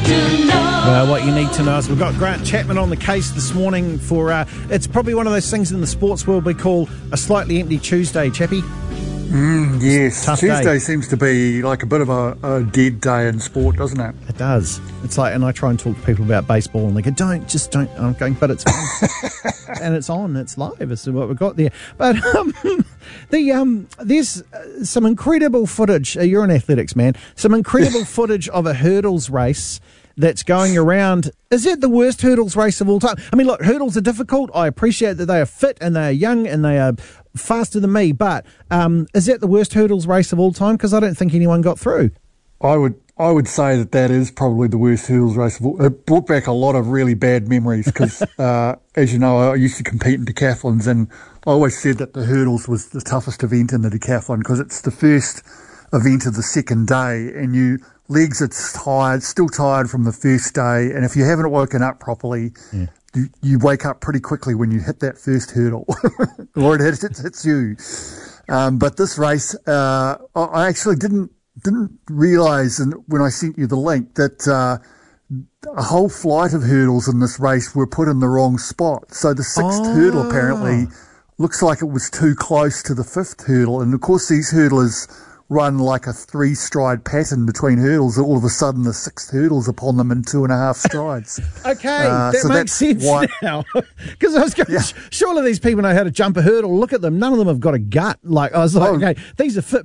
What you need to know is we've got Grant Chapman on the case this morning for, it's probably one of those things in the sports world we call a slightly empty Tuesday, Chappie. Yes, Tough Tuesday day. seems to be like a bit of a dead day in sport, doesn't it? It does. It's like, and I try and talk to people about baseball and they go, don't. I'm going, but it's on. And it's on, it's live. This is what we've got there. But there's some incredible footage. You're an athletics man. Some incredible footage of a hurdles race that's going around. Is it the worst hurdles race of all time? I mean, look, hurdles are difficult. I appreciate that they are fit and they are young and they are faster than me, but is that the worst hurdles race of all time? Because I don't think anyone got through. I would say that is probably the worst hurdles race of all. It brought back a lot of really bad memories because, as you know, I used to compete in decathlons, and I always said that the hurdles was the toughest event in the decathlon because it's the first event of the second day, and your legs are tired, still tired from the first day, and if you haven't woken up properly, you wake up pretty quickly when you hit that first hurdle, or it hits you. But this race, I actually didn't realise when I sent you the link that a whole flight of hurdles in this race were put in the wrong spot. So the sixth hurdle apparently looks like it was too close to the fifth hurdle, and of course these hurdlers run like a 3-stride pattern between hurdles. All of a sudden, the sixth hurdle's upon them in 2.5 strides. Okay, that makes sense now. Because I was going, surely these people know how to jump a hurdle. Look at them. None of them have got a gut. Like I was like, okay, these are fit